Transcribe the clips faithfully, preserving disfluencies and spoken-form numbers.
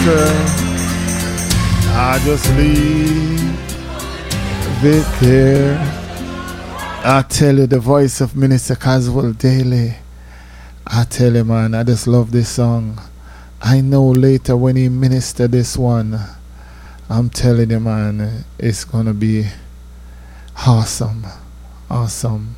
I just leave it there. I tell you, the voice of Minister Caswell Daly. I tell you, man, I just love this song. I know later when he minister this one, I'm telling you, man, it's gonna be awesome. Awesome.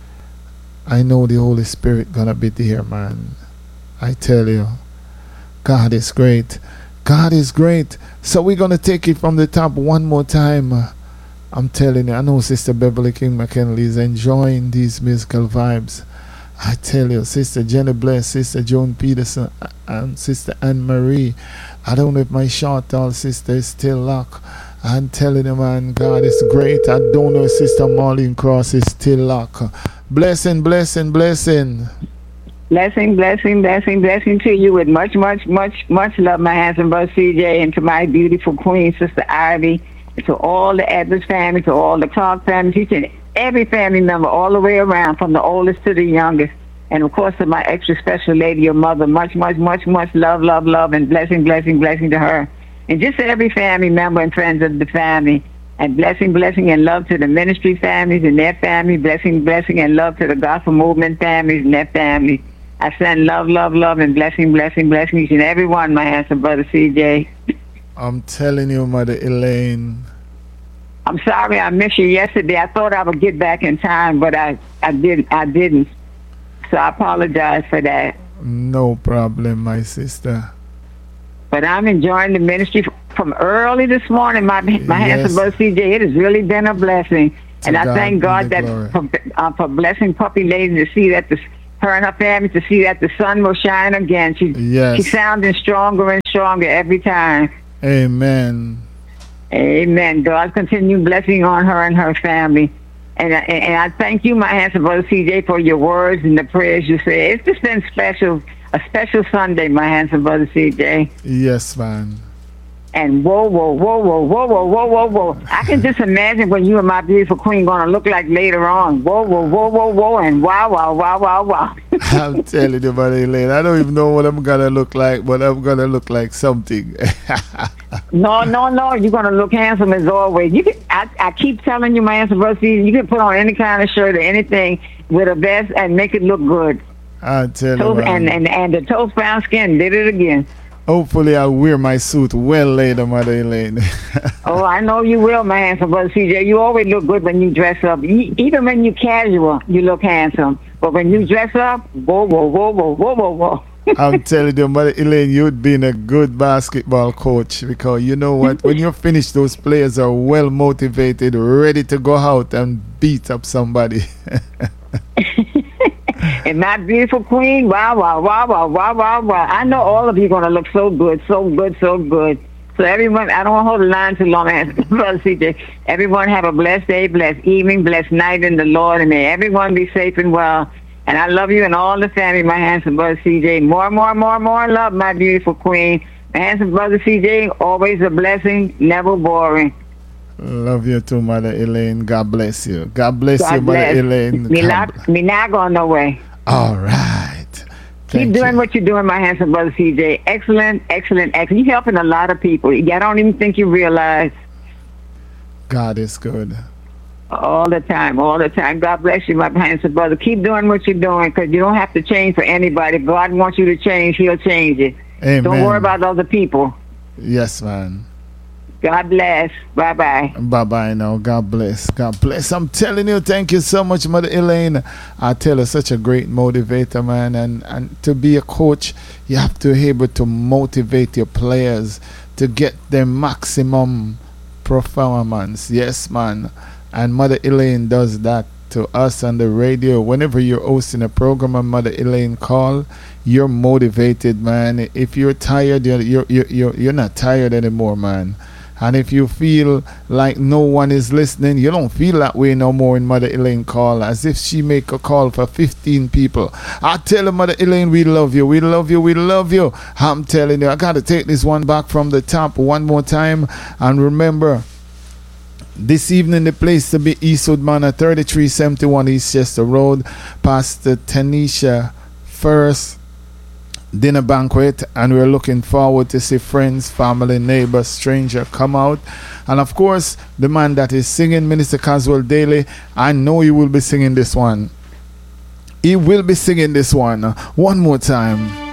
I know the Holy Spirit gonna be there, man. I tell you, God is great. God is great. So we're gonna take it from the top one more time. I'm telling you, I know Sister Beverly King McKinley is enjoying these musical vibes. I tell you, Sister Jenny Bless, Sister Joan Peterson, and Sister Anne Marie. I don't know if my short tall sister is still locked. I'm telling you, man, God is great. I don't know if Sister Marlene Cross is still locked. Blessing, blessing, blessing. Blessing, blessing, blessing, blessing to you with much, much, much, much love, my handsome brother C J, and to my beautiful queen, Sister Ivy, and to all the Edwards family, to all the Clark family, each and every family member all the way around, from the oldest to the youngest. And, of course, to my extra special lady, your mother, much, much, much, much love, love, love, and blessing, blessing, blessing to her. And just to every family member and friends of the family. And blessing, blessing, and love to the ministry families and their family. Blessing, blessing, and love to the gospel movement families and their families. I send love, love, love, and blessing, blessing, blessing each and every one, my handsome brother C J. I'm telling you, Mother Elaine. I'm sorry I missed you yesterday. I thought I would get back in time, but I, I didn't. I didn't. So I apologize for that. No problem, my sister. But I'm enjoying the ministry from early this morning, my my Yes. handsome brother C J. It has really been a blessing. To And I God thank be God the that glory. for, uh, for blessing Puppy Lady to see that the, her and her family to see that the sun will shine again. She, Yes. She's sounding stronger and stronger every time. Amen. Amen. God continue blessing on her and her family. And, I- and I thank you, my handsome brother C J, for your words and the prayers you say. It's just been special, a special Sunday, my handsome brother C J. Yes, man. And whoa, whoa, whoa, whoa, whoa, whoa, whoa, whoa, whoa. I can just imagine what you and my beautiful queen going to look like later on. Whoa, whoa, whoa, whoa, whoa, and wow, wow, wow, wow, wow. I'm telling you, Mother Elaine, I don't even know what I'm gonna look like, but I'm gonna look like something. No, no, no. You're going to look handsome as always. You can, I, I keep telling you, my handsome brother, C J, you can put on any kind of shirt or anything with a vest and make it look good. I tell you, Toast, man. and, and, and the toast brown skin did it again. Hopefully, I'll wear my suit well later, Mother Elaine. Oh, I know you will, my handsome brother C J. You always look good when you dress up. E- Even when you casual, you look handsome. But when you dress up, whoa, whoa, whoa, whoa, whoa, whoa, whoa. I'm telling you, Mother Elaine, you'd been a good basketball coach, because you know what? When you're finished, those players are well motivated, ready to go out and beat up somebody. And my beautiful queen, wow, wow, wow, wow, wow, wow, wow. I know all of you going to look so good, so good, so good. So everyone, I don't want to hold the line too long, Brother C J. Everyone have a blessed day, blessed evening, blessed night in the Lord, and may everyone be safe and well. And I love you and all the family, my handsome brother C J. More, more, more, more love, my beautiful queen. My handsome brother C J, always a blessing, never boring. Love you too, Mother Elaine. God bless you. God bless God you, Mother bless. Elaine. Me God not, bl- me not going no way. All right. Keep Thank doing you. what you're doing, my handsome brother C J. Excellent, excellent, excellent. You're helping a lot of people. I don't even think you realize. God is good. All the time, all the time. God bless you, my handsome brother. Keep doing what you're doing, because you don't have to change for anybody. If God wants you to change, he'll change it. Amen. Don't worry about other people. Yes, man. God bless. Bye-bye. Bye bye now. God bless. God bless. I'm telling you, thank you so much, Mother Elaine. I tell you, such a great motivator, man. And, and to be a coach, you have to be able to motivate your players to get their maximum performance. Yes, man. And Mother Elaine does that to us on the radio. Whenever you're hosting a program and Mother Elaine call, you're motivated, man. If you're tired, you're, you're, you're, you're not tired anymore, man. And if you feel like no one is listening, you don't feel that way no more in Mother Elaine call, as if she make a call for fifteen people. I tell her, Mother Elaine, we love you, we love you, we love you. I'm telling you, I got to take this one back from the top one more time. And remember, this evening the place to be Eastwood Manor, thirty-three seventy-one East Chester Road, Pastor Tanisha First dinner banquet, and we're looking forward to see friends, family, neighbors, stranger come out. And of course, the man that is singing, Minister Caswell Daly, I know he will be singing this one. He will be singing this one one more time.